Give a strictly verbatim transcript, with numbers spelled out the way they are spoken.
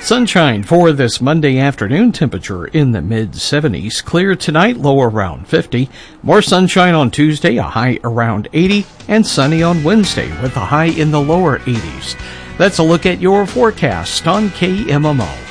Sunshine for this Monday afternoon, temperature in the mid seventies. Clear tonight, low around fifty. More sunshine on Tuesday, a high around eighty. And sunny on Wednesday with a high in the lower eighties. That's a look at your forecast on K M M O.